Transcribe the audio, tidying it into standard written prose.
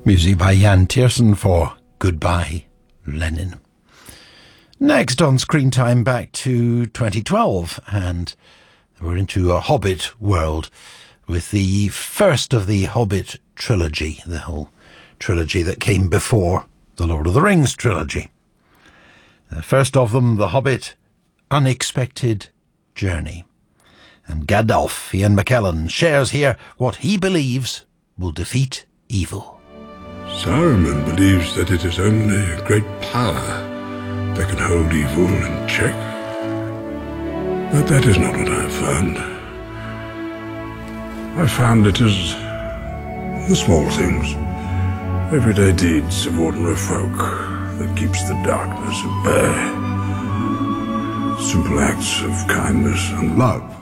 Music by Jan Tiersen for Goodbye, Lenin. Next on Screen Time, back to 2012, and we're into a Hobbit world with the first of the Hobbit trilogy, the whole trilogy that came before the Lord of the Rings trilogy. The first of them, The Hobbit, Unexpected Journey. And Gandalf, Ian McKellen, shares here what he believes will defeat evil. Saruman believes that it is only great power that can hold evil in check. But that is not what I have found. I found it is the small things, everyday deeds of ordinary folk that keeps the darkness at bay. Simple acts of kindness and love